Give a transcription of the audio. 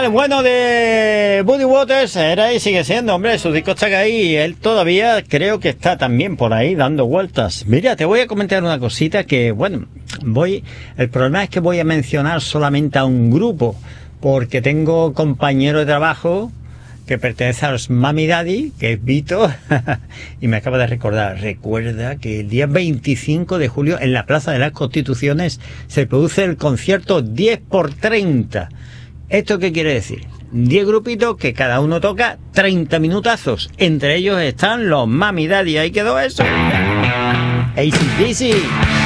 el bueno de Buddy Waters era y sigue siendo, hombre, su disco está ahí y él todavía creo que está también por ahí dando vueltas. Mira, te voy a comentar una cosita que, bueno, el problema es que voy a mencionar solamente a un grupo, porque tengo compañero de trabajo que pertenece a los Mami Daddy, que es Vito, y me acaba de recuerda que el día 25 de julio en la Plaza de las Constituciones se produce el concierto 10x30. ¿Esto qué quiere decir? 10 grupitos que cada uno toca 30 minutazos. Entre ellos están los Mami Daddy. Ahí quedó eso. AC/DC.